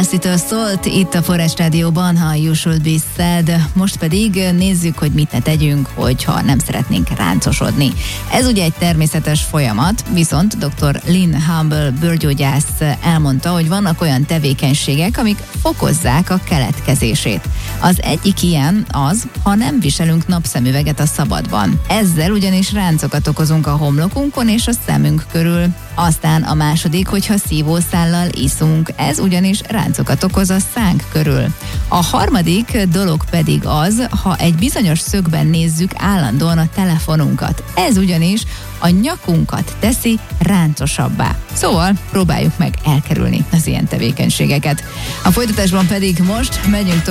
Halsey-től szólt itt a Forrás Rádióban, ha You Should Be Sad. Most pedig nézzük, hogy mit ne tegyünk, hogyha nem szeretnénk ráncosodni. Ez ugye egy természetes folyamat, viszont dr. Lynn Humble bőrgyógyász elmondta, hogy vannak olyan tevékenységek, amik fokozzák a keletkezését. Az egyik ilyen az, ha nem viselünk napszemüveget a szabadban. Ezzel ugyanis ráncokat okozunk a homlokunkon és a szemünk körül. Aztán a második, hogyha szívószállal iszunk, ez ugyanis ráncokat okoz a szánk körül. A harmadik dolog pedig az, ha egy bizonyos szögben nézzük állandóan a telefonunkat. Ez ugyanis a nyakunkat teszi ráncosabbá. Szóval próbáljuk meg elkerülni az ilyen tevékenységeket. A folytatásban pedig most megyünk tovább